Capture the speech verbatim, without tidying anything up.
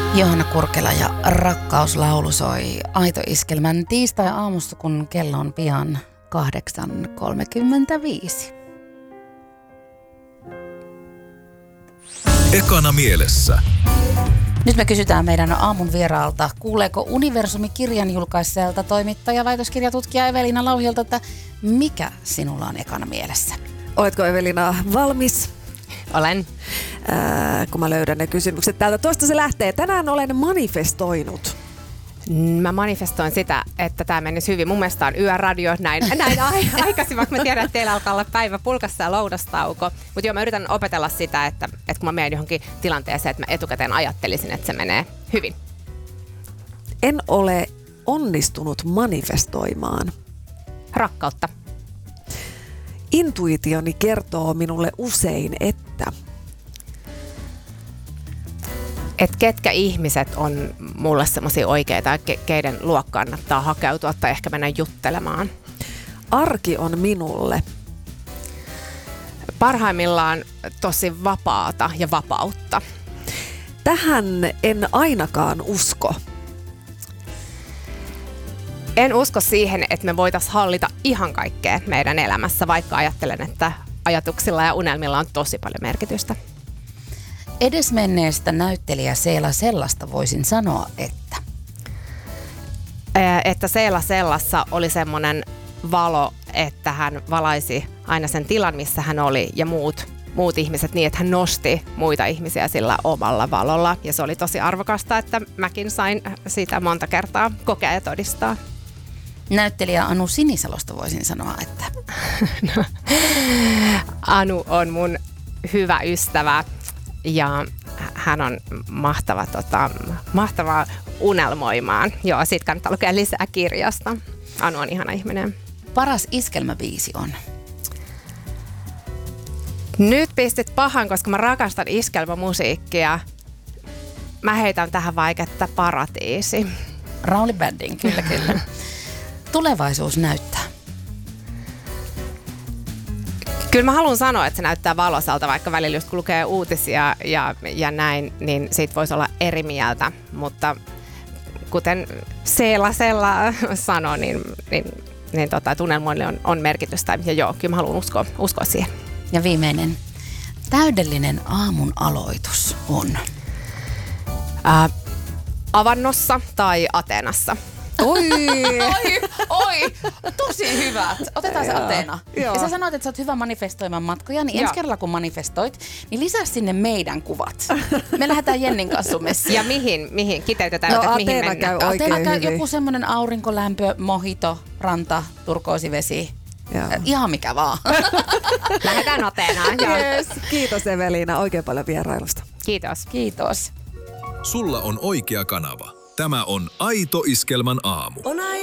Johanna Kurkela ja Rakkauslaulu soi Aito Iskelmän tiistai-aamusta, kun kello on pian kahdeksan kolmekymmentäviisi. Ekana mielessä. Nyt me kysytään meidän aamun vieraalta, kuuleeko Universumi kirjan julkaiseelta toimittaja, väitöskirjatutkija Evelina Lauhiolta, että mikä sinulla on ekana mielessä? Oletko Evelina valmis? Olen. Ää, kun mä löydän ne kysymykset täältä. Tuosta se lähtee. Tänään olen manifestoinut. Mä manifestoin sitä, että tämä menisi hyvin. Mun mielestä on yöradio näin, näin aikaisin, vaikka mä tiedän, että teillä alkaa olla päivä pulkassa ja lounastauko. Mutta joo, mä yritän opetella sitä, että, että kun mä menen johonkin tilanteeseen, että mä etukäteen ajattelisin, että se menee hyvin. En ole onnistunut manifestoimaan. Rakkautta. Intuitioni kertoo minulle usein, että... Että ketkä ihmiset on mulle semmoisia oikeita, ke- keiden luo kannattaa hakeutua tai ehkä mennä juttelemaan. Arki on minulle. Parhaimmillaan tosi vapaata ja vapautta. Tähän en ainakaan usko. En usko siihen, että me voitaisiin hallita ihan kaikkea meidän elämässä, vaikka ajattelen, että ajatuksilla ja unelmilla on tosi paljon merkitystä. Edesmenneestä näyttelijä Seela Sellasta voisin sanoa, että... Että Seela Sellassa oli semmoinen valo, että hän valaisi aina sen tilan, missä hän oli ja muut, muut ihmiset niin, että hän nosti muita ihmisiä sillä omalla valolla. Ja se oli tosi arvokasta, että mäkin sain siitä monta kertaa kokea ja todistaa. Näyttelijä Anu Sinisalosta voisin sanoa, että... No, Anu on mun hyvä ystävä. Ja hän on mahtava, tota, mahtava unelmoimaan. Joo, siitä kannattaa lukea lisää kirjasta. Anu on ihana ihminen. Paras iskelmäbiisi on? Nyt pistit pahan, koska mä rakastan iskelmämusiikkia. Mä heitän tähän vaiketta Paratiisi. Rauli Bandin, kyllä kyllä. Tulevaisuus näyttää. Kyllä mä haluan sanoa, että se näyttää valoisalta, vaikka välillä just kun lukee uutisia ja, ja näin, niin siitä voisi olla eri mieltä. Mutta kuten Seela Sella sanoi, niin, niin, niin tota, tunnelmoille on, on merkitystä. Ja joo, kyllä mä haluan uskoa, uskoa siihen. Ja viimeinen. Täydellinen aamun aloitus on? Ää, avannossa tai Ateenassa. Oi, oi, oi, tosi hyvät. Otetaan se Ateena. Ja sä sanoit, että sä oot hyvä manifestoimaan matkoja, niin ensi kerralla kun manifestoit, niin lisää sinne meidän kuvat. Me lähdetään Jennin kanssa sun messiin. Ja mihin, mihin kiteytetään, no, että Ateena mihin mennään? käy oikein Ateena käy hyvin. joku semmoinen aurinkolämpö, mojito, ranta, turkoosivesi. Joo. Ihan mikä vaan. Lähdetään Ateenaan. Yes. Kiitos Evelina oikein paljon vierailusta. Kiitos. Kiitos. Sulla on oikea kanava. Tämä on Aito Iskelmän aamu. On